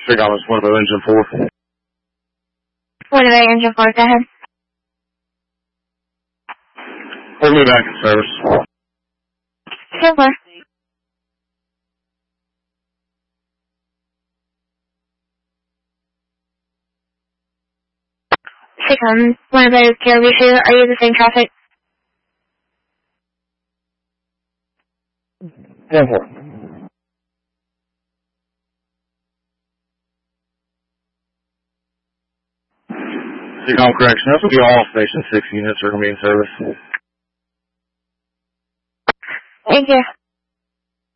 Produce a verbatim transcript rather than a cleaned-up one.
Chicago is one of engine four. One of engine four, go ahead. Hold me back in service. Silver. Second, one of those K R B two, are you the same traffic? ten four. Seacom correction, that's will be all station six units are going to be in service. Thank you.